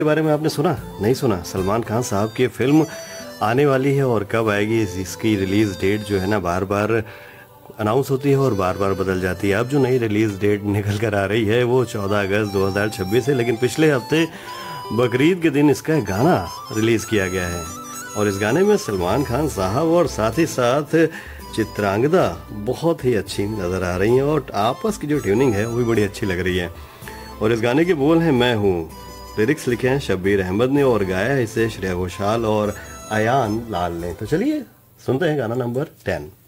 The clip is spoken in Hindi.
के बारे में आपने सुना? नहीं सुना? सलमान खान साहब की फिल्म आने वाली है और कब आएगी इसकी रिलीज डेट जो है ना बार बार अनाउंस होती है और बार बार बदल जाती है। अब जो नई रिलीज डेट निकल कर आ रही है वो 14 अगस्त 2026 है, लेकिन पिछले हफ्ते बकरीद के दिन इसका गाना रिलीज किया गया है और इस गाने में सलमान खान साहब और साथ ही साथ चित्रांगदा बहुत ही अच्छी नज़र आ रही हैं और आपस की जो ट्यूनिंग है वो भी बड़ी अच्छी लग रही है। और इस गाने के बोल हैं मैं हूँ, लिरिक्स लिखे हैं शब्बीर अहमद ने और गाया है इसे श्रेया घोषाल और अयान लाल ने। तो चलिए सुनते हैं गाना नंबर 10।